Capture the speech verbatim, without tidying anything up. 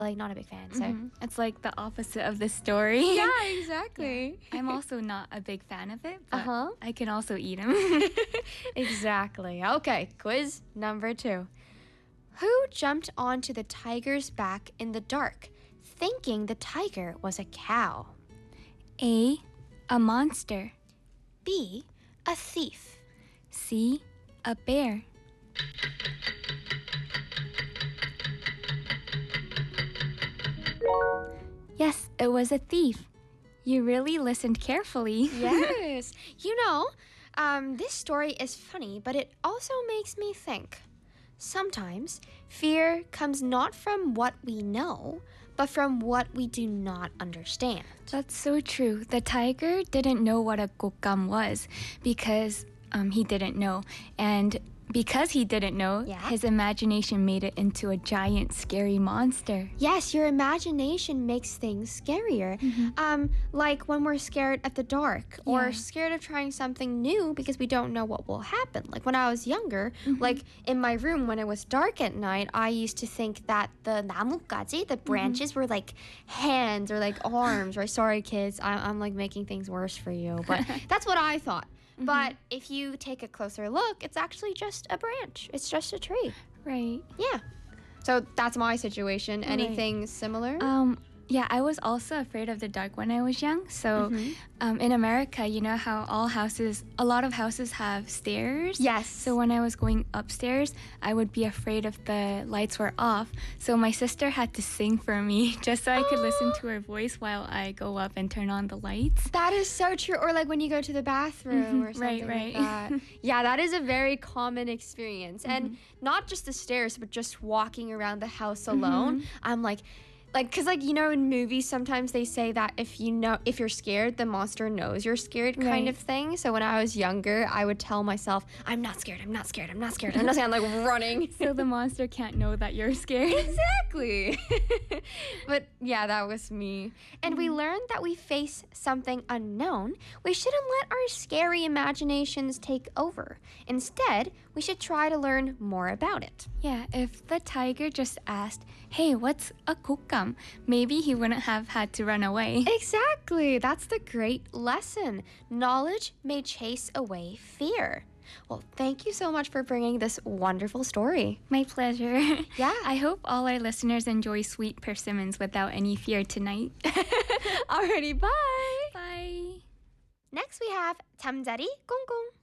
like not a big fan. So Mhm. It's like the opposite of the story. yeah, exactly. Yeah. I'm also not a big fan of it, but Uh-huh. I can also eat them. Exactly. Okay, quiz number two. Who jumped onto the tiger's back in the dark, thinking the tiger was a cow? A. A monster. B. A thief. C. A bear. Yes, it was a thief. You really listened carefully. Yes. You know, um, this story is funny, but it also makes me think. Sometimes fear comes not from what we know, but from what we do not understand. That's so true. The tiger didn't know what a gokam was because um, he didn't know. And because he didn't know, Yeah. his imagination made it into a giant, scary monster. Yes, your imagination makes things scarier. Um, like when we're scared at the dark or Yeah. scared of trying something new because we don't know what will happen. Like when I was younger, like in my room when it was dark at night, I used to think that the 나뭇가지, the branches, were like hands or like arms. Right? Sorry, kids, I- I'm like making things worse for you, but that's what I thought. But if you take a closer look, it's actually just a branch. It's just a tree. Right. Yeah. So that's my situation. Right. Anything similar? Um, yeah, I was also afraid of the dark when I was young. So um, in America, you know how all houses, a lot of houses have stairs? Yes. So when I was going upstairs, I would be afraid if the lights were off. So my sister had to sing for me just so I could listen to her voice while I go up and turn on the lights. That is so true. Or like when you go to the bathroom or Mhm, right, something right. like that. Yeah, that is a very common experience. And not just the stairs, but just walking around the house alone. I'm like, like, cause like you know in movies sometimes they say that if you know if you're scared, the monster knows you're scared, kind Right. of thing. So when I was younger, I would tell myself, I'm not scared, I'm not scared, I'm not scared, I'm not scared. I'm like running. So the monster can't know that you're scared. Exactly. But yeah, that was me. And we learned that we face something unknown. We shouldn't let our scary imaginations take over. Instead, we should try to learn more about it. Yeah, if the tiger just asked, hey, what's a kokam? Maybe he wouldn't have had to run away. Exactly. That's the great lesson. Knowledge may chase away fear. Well, thank you so much for bringing this wonderful story. My pleasure. Yeah. I hope all our listeners enjoy sweet persimmons without any fear tonight. Alrighty, bye. Bye. Next we have 잠자리 꽁꽁.